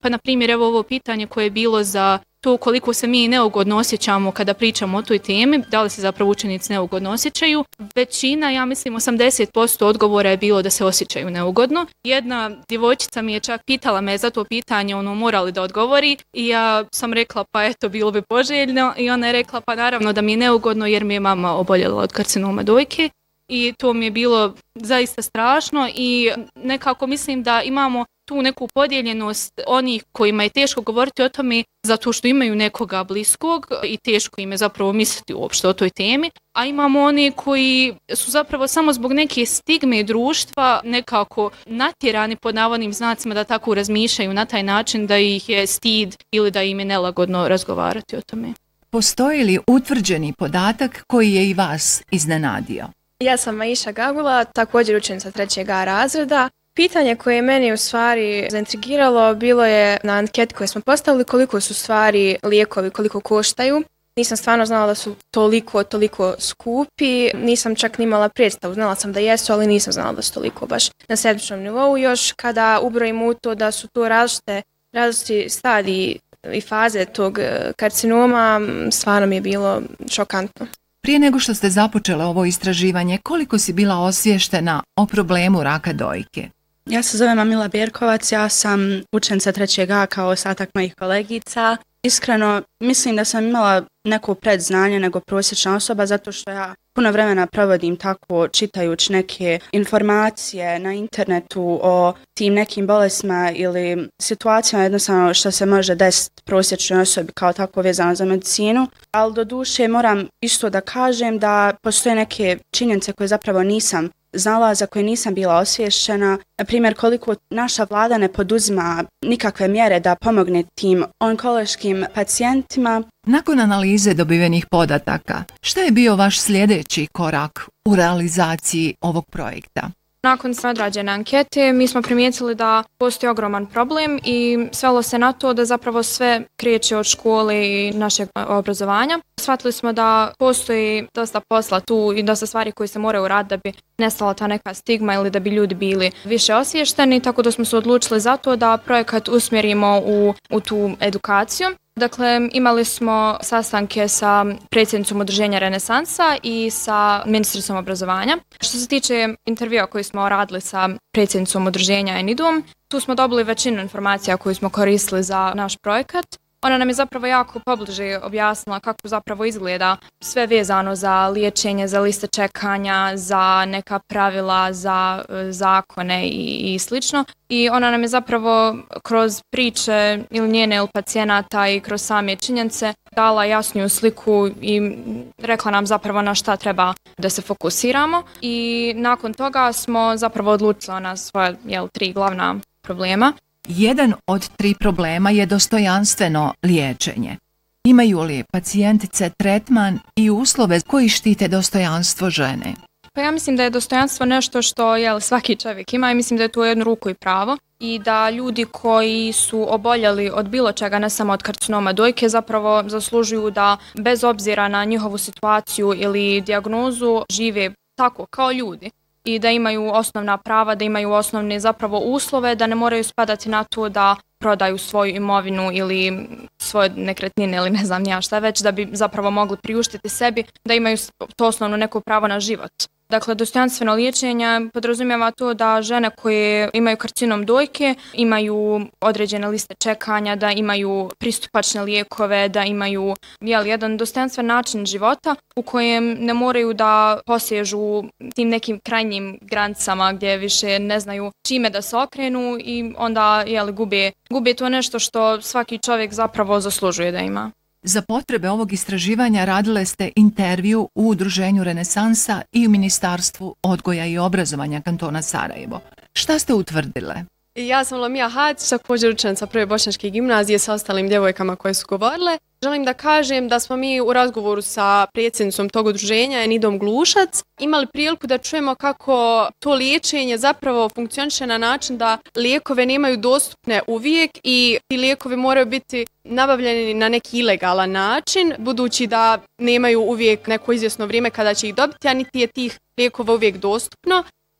Pa na primjer evo ovo pitanje koje je bilo za to koliko se mi neugodno osjećamo kada pričamo o toj temi, da li se zapravo učenici neugodno osjećaju. Većina, ja mislim 80% odgovora je bilo da se osjećaju neugodno. Jedna djevojčica mi je čak pitala me za to pitanje, mora li da odgovori i ja sam rekla pa eto bilo bi poželjno i ona je rekla pa naravno da mi je neugodno jer mi je mama oboljela od karcinoma dojke. I to mi je bilo zaista strašno i nekako mislim da imamo tu neku podijeljenost onih kojima je teško govoriti o tome zato što imaju nekoga bliskog i teško im je zapravo misliti uopšte o toj temi, a imamo one koji su zapravo samo zbog neke stigme društva nekako natjerani pod navodnim znacima da tako razmišljaju na taj način da ih je stid ili da im je nelagodno razgovarati o tome. Postoji li utvrđeni podatak koji je i vas iznenadio? Ja sam Maisha Gagula, također učenica 3. razreda. Pitanje koje je meni u stvari zaintrigiralo bilo je na anketi koje smo postavili koliko su stvari lijekovi, koliko koštaju. Nisam stvarno znala da su toliko skupi, nisam čak ni imala predstavu, znala sam da jesu, ali nisam znala da su toliko baš na sebičnom nivou. Još kada ubrojimo u to da su to različiti stadiji i faze tog karcinoma, stvarno mi je bilo šokantno. Prije nego što ste započele ovo istraživanje, koliko si bila osviještena o problemu raka dojke? Ja se zovem Amila Bjerkovac, ja sam učenica 3. kao ostatak mojih kolegica. Iskreno, mislim da sam imala neko predznanje nego prosječna osoba zato što ja puno vremena provodim tako čitajući neke informacije na internetu o tim nekim bolestima ili situacijama jednostavno što se može desiti prosječnoj osobi kao tako vezano za medicinu. Ali do duše moram isto da kažem da postoje neke činjenice koje zapravo nisam znala, za koje nisam bila osvješćena. Na primjer, koliko naša vlada ne poduzima nikakve mjere da pomogne tim onkološkim pacijentima. Nakon analize dobivenih podataka, šta je bio vaš sljedeći korak u realizaciji ovog projekta? Nakon odrađene ankete mi smo primijetili da postoji ogroman problem i svelo se na to da zapravo sve kreće od škole i našeg obrazovanja. Shvatili smo da postoji dosta posla tu i dosta stvari koje se moraju uraditi da bi nestala ta neka stigma ili da bi ljudi bili više osviješteni, tako da smo se odlučili za to da projekat usmjerimo u tu edukaciju. Dakle, imali smo sastanke sa predsjednicom udruženja Renesansa i sa ministricom obrazovanja. Što se tiče intervjua koji smo radili sa predsjednicom udruženja Enidum, tu smo dobili većinu informacija koju smo koristili za naš projekat. Ona nam je zapravo jako pobliže objasnila kako zapravo izgleda sve vezano za liječenje, za liste čekanja, za neka pravila, za zakone i slično. I ona nam je zapravo kroz priče ili njene ili pacijenata i kroz same činjenice dala jasniju sliku i rekla nam zapravo na šta treba da se fokusiramo. I nakon toga smo zapravo odlučili na svoje 3 glavna problema. Jedan od 3 problema je dostojanstveno liječenje. Imaju li pacijentice tretman i uslove koji štite dostojanstvo žene? Pa ja mislim da je dostojanstvo nešto što svaki čovjek ima i mislim da je to jednu ruku i pravo i da ljudi koji su oboljeli od bilo čega, ne samo od karcinoma dojke, zapravo zaslužuju da bez obzira na njihovu situaciju ili dijagnozu žive tako kao ljudi. I da imaju osnovna prava, da imaju osnovne zapravo uslove, da ne moraju spadati na to da prodaju svoju imovinu ili svoje nekretnine ili ne znam ja šta već, da bi zapravo mogli priuštiti sebi, da imaju to osnovno neko pravo na život. Dakle, dostojanstveno liječenje podrazumijeva to da žene koje imaju karcinom dojke imaju određene liste čekanja, da imaju pristupačne lijekove, da imaju jedan dostojanstven način života u kojem ne moraju da posežu tim nekim krajnjim granicama gdje više ne znaju čime da se okrenu i onda gube to nešto što svaki čovjek zapravo zaslužuje da ima. Za potrebe ovog istraživanja radile ste intervju u Udruženju Renesansa i u Ministarstvu odgoja i obrazovanja kantona Sarajevo. Šta ste utvrdile? Ja sam Lamija Hać, također učenica Prve bošnjačke gimnazije sa ostalim djevojkama koje su govorile. Želim da kažem da smo mi u razgovoru sa predsjednicom tog udruženja Enidom Glušac imali priliku da čujemo kako to liječenje zapravo funkcioniše na način da lijekove nemaju dostupne uvijek i ti lijekovi moraju biti nabavljeni na neki ilegalan način, budući da nemaju uvijek neko izvjesno vrijeme kada će ih dobiti, a niti je tih lijekova uvijek dostupno.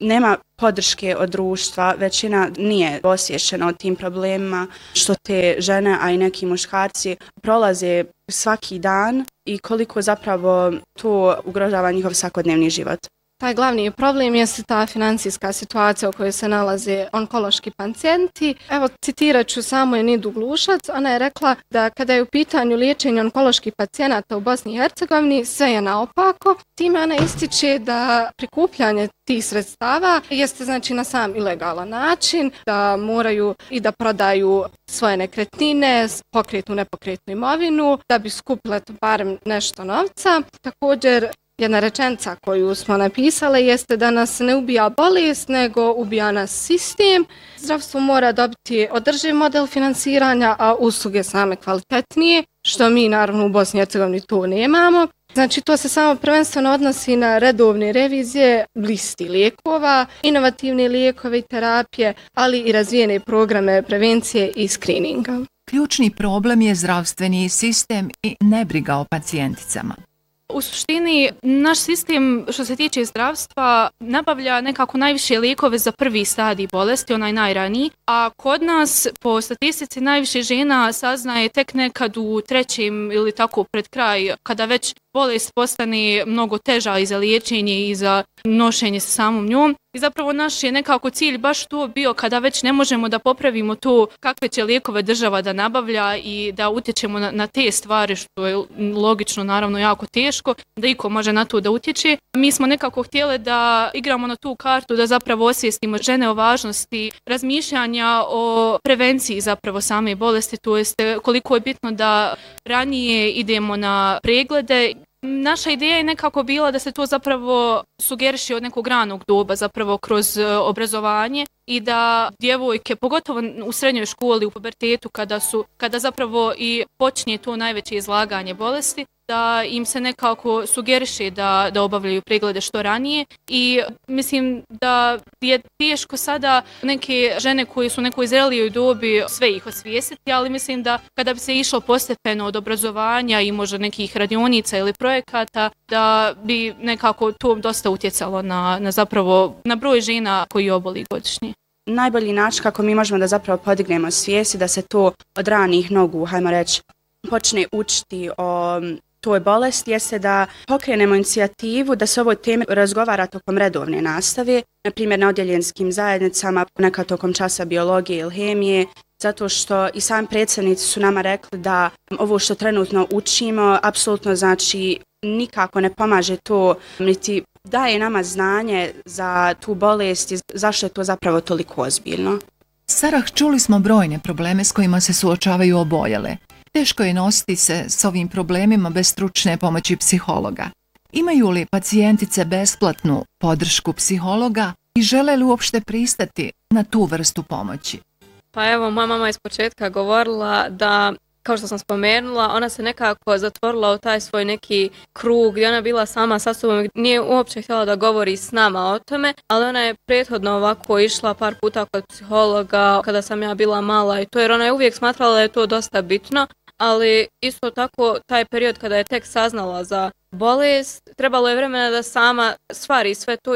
nema podrške od društva, većina nije osviješćena o tim problemima što te žene, a i neki muškarci prolaze svaki dan i koliko zapravo to ugrožava njihov svakodnevni život. Taj glavni problem je ta financijska situacija u kojoj se nalaze onkološki pacijenti. Evo, citirat ću samo Enidu Glušac. Ona je rekla da kada je u pitanju liječenja onkoloških pacijenata u Bosni i Hercegovini, sve je naopako. Time ona ističe da prikupljanje tih sredstava jeste znači na sam ilegalan način, da moraju i da prodaju svoje nekretnine, pokretnu, nepokretnu imovinu, da bi skupile barem nešto novca. Također, jedna rečenica koju smo napisale jeste da nas ne ubija bolest, nego ubija nas sistem. Zdravstvo mora dobiti održiv model finansiranja, a usluge same kvalitetnije, što mi naravno u Bosni i Hercegovini to nemamo. Znači to se samo prvenstveno odnosi na redovne revizije listi lijekova, inovativne lijekove i terapije, ali i razvijene programe prevencije i skrininga. Ključni problem je zdravstveni sistem i nebriga o pacijenticama. U suštini, naš sistem što se tiče zdravstva nabavlja nekako najviše lijekove za prvi stadij bolesti, onaj najraniji, a kod nas po statistici najviše žena saznaje tek nekad u trećem ili tako pred kraj, kada već bolest postane mnogo teža i za liječenje i za nošenje sa samom njom. I zapravo naš je nekako cilj baš to bio kada već ne možemo da popravimo to kakve će lijekove država da nabavlja i da utječemo na te stvari, što je logično naravno jako teško, da iko može na to da utječe. Mi smo nekako htjeli da igramo na tu kartu, da zapravo osvijestimo žene o važnosti razmišljanja o prevenciji zapravo same bolesti, to jest koliko je bitno da ranije idemo na preglede. Naša ideja je nekako bila da se to zapravo sugeriše od nekog ranog doba, zapravo kroz obrazovanje i da djevojke, pogotovo u srednjoj školi, u pubertetu, kada zapravo i počinje to najveće izlaganje bolesti, da im se nekako sugeriše da obavljaju preglede što ranije i mislim da je teško sada neke žene koje su u nekoj zrelijoj dobi sve ih osvijestiti, ali mislim da kada bi se išlo postepeno od obrazovanja i možda nekih radionica ili projekata, da bi nekako to dosta utjecalo na broj žena koji oboli godišnje. Najbolji način kako mi možemo da zapravo podignemo svijest i da se to od ranih nogu, hajmo reći, počne učiti o toj bolesti jeste da pokrenemo inicijativu da se o ovoj temi razgovara tokom redovne nastave, na primjer na odjeljenskim zajednicama, nekad tokom časa biologije ili hemije, zato što i sami predsjednici su nama rekli da ovo što trenutno učimo apsolutno znači nikako ne pomaže to, niti daje nama znanje za tu bolest i zašto je to zapravo toliko ozbiljno. Sarah, čuli smo brojne probleme s kojima se suočavaju oboljele. Teško je nositi se s ovim problemima bez stručne pomoći psihologa. Imaju li pacijentice besplatnu podršku psihologa i žele li uopšte pristati na tu vrstu pomoći? Pa evo, moja mama je iz početka govorila da, kao što sam spomenula, ona se nekako zatvorila u taj svoj neki krug gdje ona bila sama sa sobom, nije uopće htjela da govori s nama o tome, ali ona je prethodno ovako išla par puta kod psihologa kada sam ja bila mala i to, jer ona je uvijek smatrala da je to dosta bitno, ali isto tako taj period kada je tek saznala za bolest, trebalo je vremena da sama stvari sve to i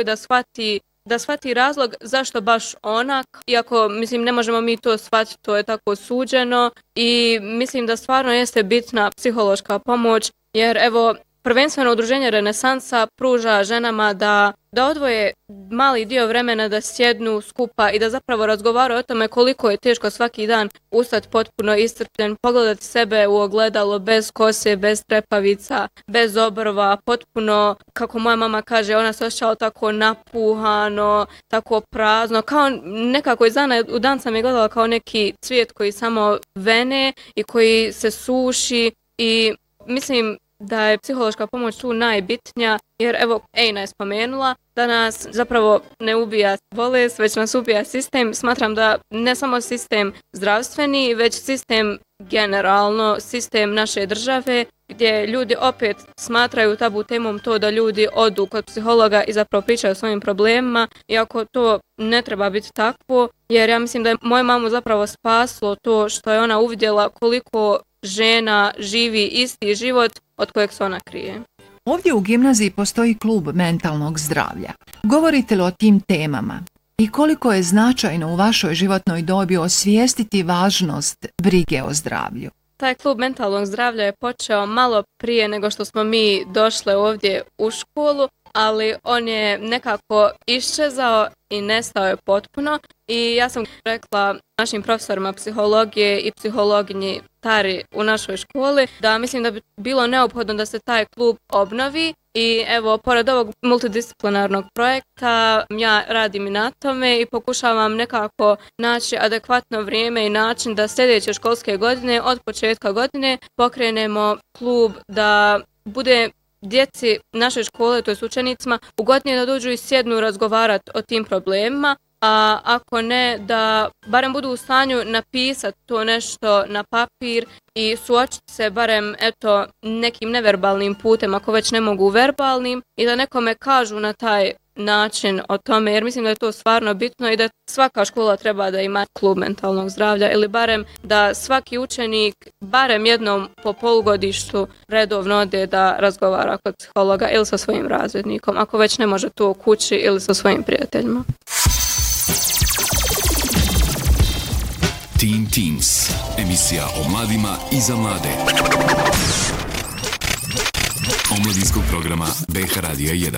da shvati razlog zašto baš ona, iako mislim ne možemo mi to shvatiti, to je tako suđeno i mislim da stvarno jeste bitna psihološka pomoć, jer evo prvenstveno udruženje Renesansa pruža ženama da odvoje mali dio vremena da sjednu skupa i da zapravo razgovaraju o tome koliko je teško svaki dan ustati potpuno iscrpljen, pogledati sebe u ogledalo bez kose, bez trepavica, bez obrva, potpuno, kako moja mama kaže, ona se osjećala tako napuhano, tako prazno, kao nekako iz dana u dan sam je gledala kao neki cvijet koji samo vene i koji se suši i mislim da je psihološka pomoć tu najbitnija, jer evo Ejna je spomenula da nas zapravo ne ubija bolest, već nas ubija sistem. Smatram da ne samo sistem zdravstveni, već sistem generalno, sistem naše države, gdje ljudi opet smatraju tabu temom to da ljudi odu kod psihologa i zapravo pričaju o svojim problemima, iako to ne treba biti takvo, jer ja mislim da je moju mamu zapravo spaslo to što je ona uvidjela koliko žena živi isti život od kojeg se ona krije. Ovdje u gimnaziji postoji klub mentalnog zdravlja. Govorite li o tim temama? I koliko je značajno u vašoj životnoj dobi osvijestiti važnost brige o zdravlju? Taj klub mentalnog zdravlja je počeo malo prije nego što smo mi došle ovdje u školu, ali on je nekako iščezao i nestao je potpuno. I ja sam rekla našim profesorima psihologije i psihologinji Tari u našoj školi da mislim da bi bilo neophodno da se taj klub obnovi. I evo, pored ovog multidisciplinarnog projekta, ja radim i na tome i pokušavam nekako naći adekvatno vrijeme i način da sljedeće školske godine, od početka godine, pokrenemo klub da bude djeci naše škole, to je učenicima, ugodnije da dođu i sjednu razgovarati o tim problemima, a ako ne, da barem budu u stanju napisati to nešto na papir i suočiti se barem nekim neverbalnim putem, ako već ne mogu verbalnim, i da nekome kažu na taj način o tome, jer mislim da je to stvarno bitno i da svaka škola treba da ima klub mentalnog zdravlja ili barem da svaki učenik barem jednom po polugodištu redovno ode da razgovara kod psihologa ili sa svojim razrednikom, ako već ne može to u kući ili sa svojim prijateljima. Teen Teams, emisija o mladima i za mlade. Omladinskog programa BH Radija 1.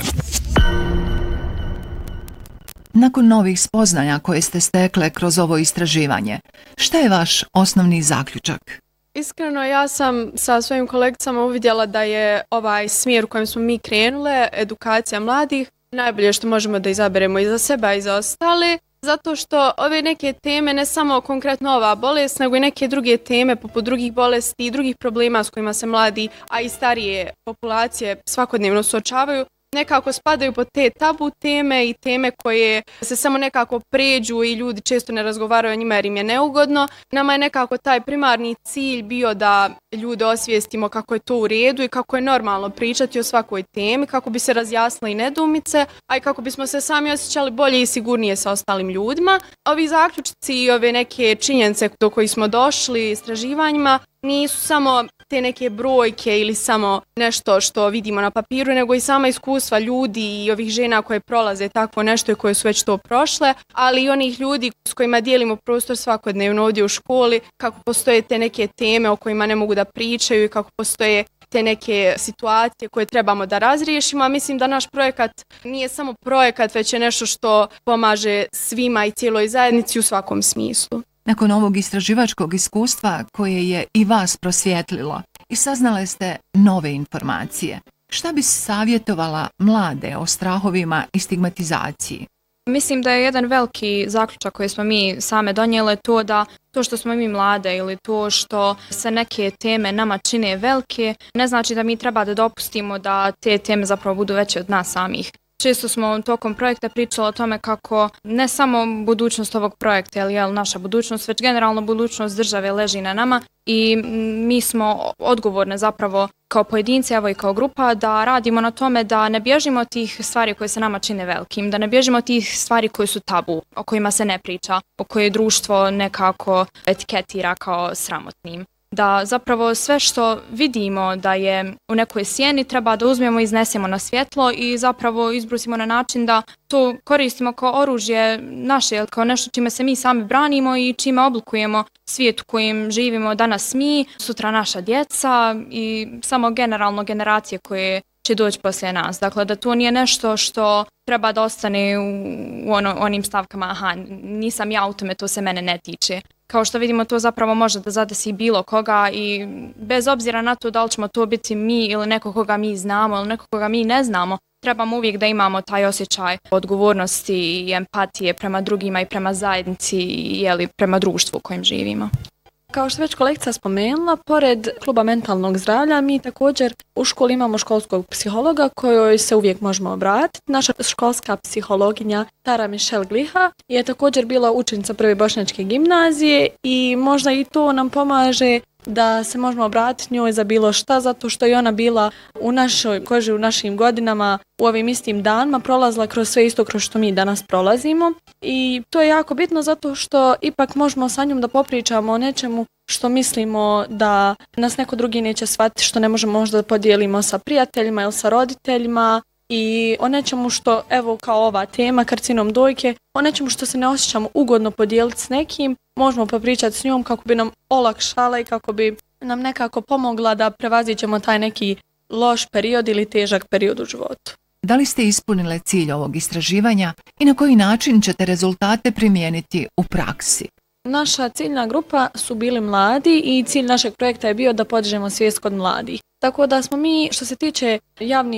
Nakon novih spoznaja koje ste stekle kroz ovo istraživanje, šta je vaš osnovni zaključak? Iskreno, ja sam sa svojim kolegicama uvidjela da je ovaj smjer u kojem smo mi krenule, edukacija mladih, najbolje što možemo da izaberemo i za sebe i za ostale. Zato što ove neke teme, ne samo konkretno ova bolest, nego i neke druge teme poput drugih bolesti i drugih problema s kojima se mladi, a i starije populacije svakodnevno suočavaju, nekako spadaju pod te tabu teme i teme koje se samo nekako pređu i ljudi često ne razgovaraju o njima jer im je neugodno. Nama je nekako taj primarni cilj bio da ljude osvijestimo kako je to u redu i kako je normalno pričati o svakoj temi, kako bi se razjasnile i nedoumice, a i kako bismo se sami osjećali bolje i sigurnije sa ostalim ljudima. Ovi zaključci i ove neke činjenice do kojih smo došli istraživanjima nisu samo te neke brojke ili samo nešto što vidimo na papiru, nego i sama iskustva ljudi i ovih žena koje prolaze takvo nešto i koje su već to prošle, ali i onih ljudi s kojima dijelimo prostor svakodnevno ovdje u školi, kako postoje te neke teme o kojima ne mogu da pričaju i kako postoje te neke situacije koje trebamo da razriješimo. A mislim da naš projekat nije samo projekat, već je nešto što pomaže svima i cijeloj zajednici u svakom smislu. Nakon ovog istraživačkog iskustva koje je i vas prosvjetlilo i saznale ste nove informacije, šta bi savjetovala mlade o strahovima i stigmatizaciji? Mislim da je jedan veliki zaključak koji smo mi same donijele to što smo mi mlade ili to što se neke teme nama čine velike, ne znači da mi treba da dopustimo da te teme zapravo budu veće od nas samih. Često smo tokom projekta pričali o tome kako ne samo budućnost ovog projekta, ali naša budućnost, već generalno budućnost države leži na nama i mi smo odgovorne zapravo kao pojedinci, evo i kao grupa, da radimo na tome da ne bježimo od tih stvari koje se nama čine velikim, da ne bježimo od tih stvari koje su tabu, o kojima se ne priča, o koje društvo nekako etiketira kao sramotnim. Da zapravo sve što vidimo da je u nekoj sjeni treba da uzmemo i iznesemo na svjetlo i zapravo izbrusimo na način da to koristimo kao oružje naše, kao nešto čime se mi sami branimo i čime oblikujemo svijet u kojem živimo danas mi, sutra naša djeca i samo generalno generacije koje će doći poslije nas. Dakle, da to nije nešto što treba da ostane u onim stavkama, aha, nisam ja u tome, to se mene ne tiče. Kao što vidimo, to zapravo može da zadesi bilo koga i bez obzira na to da li ćemo to biti mi ili neko koga mi znamo ili neko koga mi ne znamo, trebamo uvijek da imamo taj osjećaj odgovornosti i empatije prema drugima i prema zajednici i prema društvu u kojem živimo. Kao što već kolegica spomenula, pored kluba mentalnog zdravlja, mi također u školi imamo školskog psihologa kojoj se uvijek možemo obratiti. Naša školska psihologinja Tara Michelle Gliha je također bila učenica Prve bošnjačke gimnazije i možda i to nam pomaže da se možemo obratiti njoj za bilo šta, zato što je ona bila u našoj koži, u našim godinama, u ovim istim danima, prolazila kroz sve isto kroz što mi danas prolazimo i to je jako bitno zato što ipak možemo sa njom da popričamo o nečemu što mislimo da nas neko drugi neće shvatiti, što ne možemo možda da podijelimo sa prijateljima ili sa roditeljima i o nečemu što, evo kao ova tema, karcinom dojke, o nečemu što se ne osjećamo ugodno podijeliti s nekim, možemo popričati s njom kako bi nam olakšala i kako bi nam nekako pomogla da prevaziđemo taj neki loš period ili težak period u životu. Da li ste ispunile cilj ovog istraživanja i na koji način ćete rezultate primijeniti u praksi? Naša ciljna grupa su bili mladi i cilj našeg projekta je bio da podižemo svijest kod mladih. Tako da smo mi, što se tiče javnih